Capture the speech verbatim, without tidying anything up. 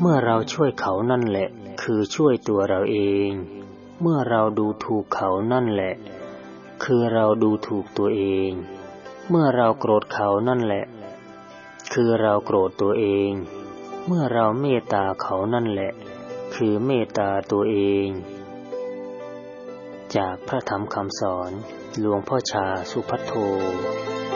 เมื่อเราช่วยเขานั่นแหละคือช่วยตัวเราเองเมื่อเราดูถูกเขานั่นแหละคือเราดูถูกตัวเองเมื่อเราโกรธเขานั่นแหละคือเราโกรธตัวเองเมื่อเราเมตตาเขานั่นแหละคือเมตตาตัวเองจากพระธรรมคำสอนหลวงพ่อชาสุภัทโท